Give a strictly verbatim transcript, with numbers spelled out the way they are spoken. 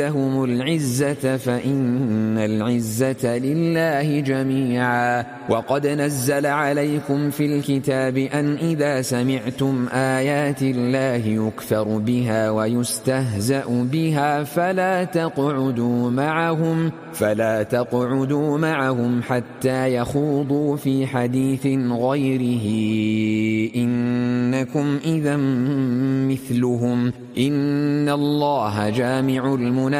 لهم العزة فإن العزة لله جميعا. وقد نزل عليكم في الكتاب أن إذا سمعتم آيات الله يكفر بها ويستهزأ بها فلا تقعدوا معهم فلا تقعدوا معهم حتى يخوضوا في حديث غيره إنكم إذا مثلهم إن الله جامع المنافقين